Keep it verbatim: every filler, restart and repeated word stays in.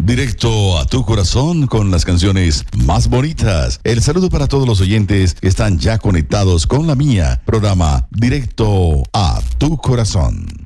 Directo a tu corazón con las canciones más bonitas. El saludo para todos los oyentes que están ya conectados con la mía. Programa Directo a tu corazón.